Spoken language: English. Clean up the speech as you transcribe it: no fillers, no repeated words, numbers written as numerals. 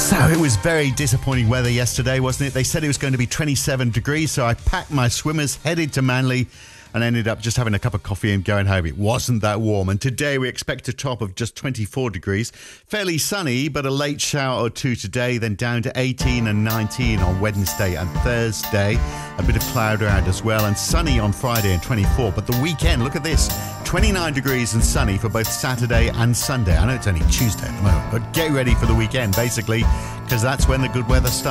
So it was very disappointing weather yesterday, wasn't it? They said it was going to be 27 degrees, so I packed my swimmers, headed to Manly, and ended up just having a cup of coffee and going home. It wasn't that warm. And today we expect a top of just 24 degrees. Fairly sunny, but a late shower or two today, then down to 18 and 19 on Wednesday and Thursday. A bit of cloud around as well, and sunny on Friday and 24. But the weekend, look at this, 29 degrees and sunny for both Saturday and Sunday. I know it's only Tuesday at the moment, but get ready for the weekend, basically, because that's when the good weather starts.